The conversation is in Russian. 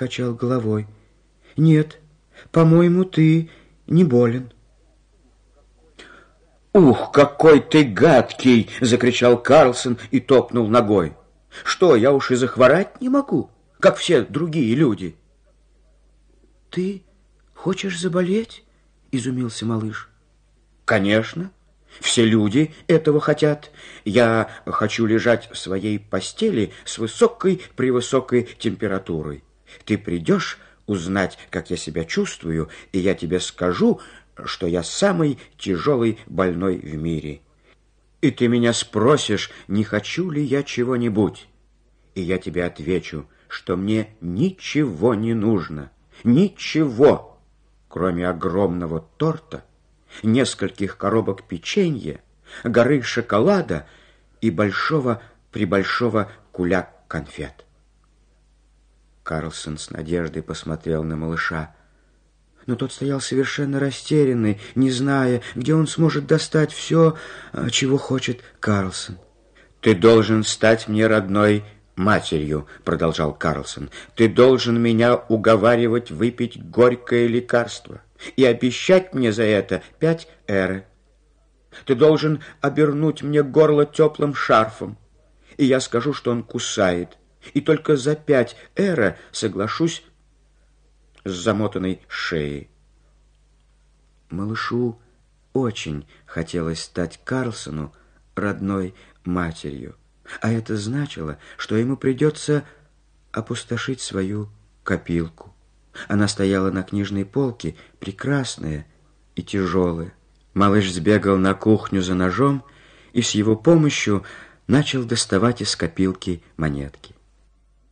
покачал головой. Нет, по-моему, ты не болен. «Ух, какой ты гадкий!» — закричал Карлсон и топнул ногой. «Что, я уж и захворать не могу, как все другие люди?» «Ты хочешь заболеть?» — изумился малыш. «Конечно, все люди этого хотят. Я хочу лежать в своей постели с высокой-превысокой температурой. Ты придешь узнать, как я себя чувствую, и я тебе скажу, что я самый тяжелый больной в мире. И ты меня спросишь, не хочу ли я чего-нибудь. И я тебе отвечу, что мне ничего не нужно. Ничего, кроме огромного торта, нескольких коробок печенья, горы шоколада и большого-пребольшого куля конфет. Карлсон с надеждой посмотрел на малыша. Но тот стоял совершенно растерянный, не зная, где он сможет достать все, чего хочет Карлсон. «Ты должен стать мне родной матерью», — продолжал Карлсон. «Ты должен меня уговаривать выпить горькое лекарство и обещать мне за это 5 эры. Ты должен обернуть мне горло теплым шарфом, и я скажу, что он кусает, и только за 5 эры соглашусь с замотанной шеей». Малышу очень хотелось стать Карлсону родной матерью, а это значило, что ему придется опустошить свою копилку. Она стояла на книжной полке, прекрасная и тяжелая. Малыш сбегал на кухню за ножом и с его помощью начал доставать из копилки монетки.